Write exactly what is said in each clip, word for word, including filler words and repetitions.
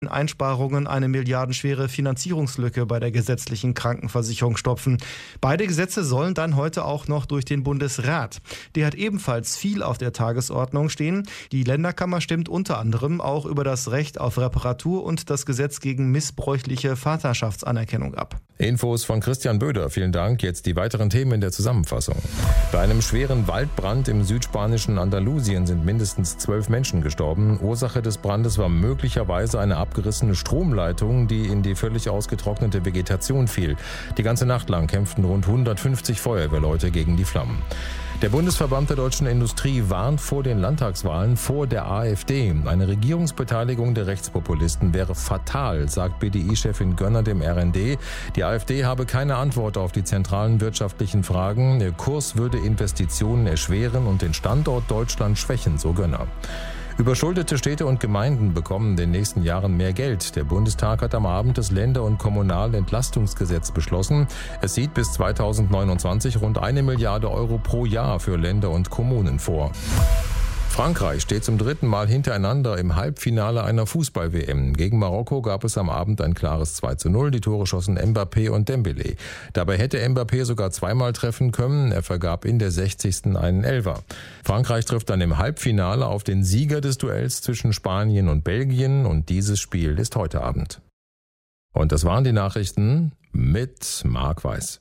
Einsparungen eine milliardenschwere Finanzierungslücke bei der gesetzlichen Krankenversicherung stopfen. Beide Gesetze sollen dann heute auch noch durch den Bundesrat. Der hat ebenfalls viel auf der Tagesordnung stehen. Die Länderkammer stimmt unter anderem auch über das Recht auf Reparatur und das Gesetz gegen missbräuchliche Vaterschaftsanerkennung ab. Infos von Christian Böder. Vielen Dank. Jetzt die weiteren Themen in der Zusammenfassung. Bei einem schweren Waldbrand im südspanischen Andalusien sind mindestens zwölf Menschen gestorben. Ursache des Brandes war möglicherweise eine abgerissene Stromleitung, die in die völlig ausgetrocknete Vegetation fiel. Die ganze Nacht lang kämpften rund hundertfünfzig Feuerwehrleute gegen die Flammen. Der Bundesverband der deutschen Industrie warnt vor den Landtagswahlen vor der AfD. Eine Regierungsbeteiligung der Rechtspopulisten wäre fatal, sagt B D I-Chefin Gönner dem R N D. Die AfD habe keine Antwort auf die zentralen wirtschaftlichen Fragen. Der Kurs würde Investitionen erschweren und den Standort Deutschland schwächen, so Gönner. Überschuldete Städte und Gemeinden bekommen in den nächsten Jahren mehr Geld. Der Bundestag hat am Abend das Länder- und Kommunalentlastungsgesetz beschlossen. Es sieht bis zweitausendneunundzwanzig rund eine Milliarde Euro pro Jahr für Länder und Kommunen vor. Frankreich steht zum dritten Mal hintereinander im Halbfinale einer Fußball-W M. Gegen Marokko gab es am Abend ein klares zwei zu null. Die Tore schossen Mbappé und Dembélé. Dabei hätte Mbappé sogar zweimal treffen können. Er vergab in der sechzigsten einen Elfer. Frankreich trifft dann im Halbfinale auf den Sieger des Duells zwischen Spanien und Belgien. Und dieses Spiel ist heute Abend. Und das waren die Nachrichten mit Marc Weiß.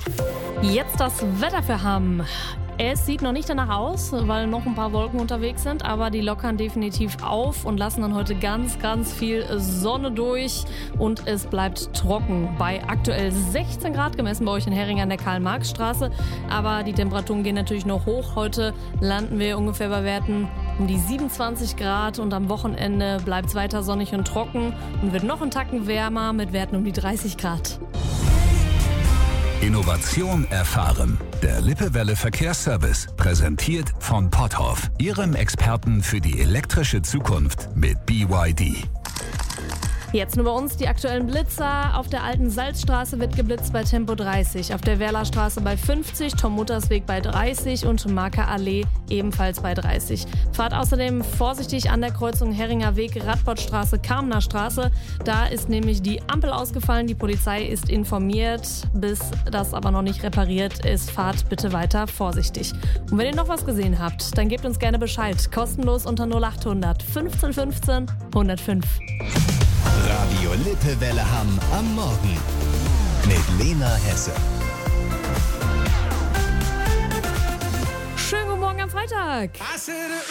Jetzt das Wetter für Hamm. Es sieht noch nicht danach aus, weil noch ein paar Wolken unterwegs sind, aber die lockern definitiv auf und lassen dann heute ganz, ganz viel Sonne durch und es bleibt trocken. Bei aktuell sechzehn Grad gemessen bei euch in Hering an der Karl-Marx-Straße, aber die Temperaturen gehen natürlich noch hoch. Heute landen wir ungefähr bei Werten um die siebenundzwanzig Grad und am Wochenende bleibt es weiter sonnig und trocken und wird noch einen Tacken wärmer mit Werten um die dreißig Grad. Innovation erfahren. Der Lippewelle Verkehrsservice, präsentiert von Potthoff, Ihrem Experten für die elektrische Zukunft mit B Y D. Jetzt nur bei uns die aktuellen Blitzer. Auf der alten Salzstraße wird geblitzt bei Tempo dreißig, auf der Werlerstraße bei fünfzig, Tom-Mutters-Weg bei dreißig und Marker Allee ebenfalls bei dreißig. Fahrt außerdem vorsichtig an der Kreuzung Heringer Weg, Radbottstraße, Kamener Straße. Da ist nämlich die Ampel ausgefallen. Die Polizei ist informiert, bis das aber noch nicht repariert ist. Fahrt bitte weiter vorsichtig. Und wenn ihr noch was gesehen habt, dann gebt uns gerne Bescheid. Kostenlos unter null achthundert fünfzehn fünfzehn hundertfünf. Radio Lippewelle Hamm am Morgen mit Lena Hesse. Schönen guten Morgen am Freitag.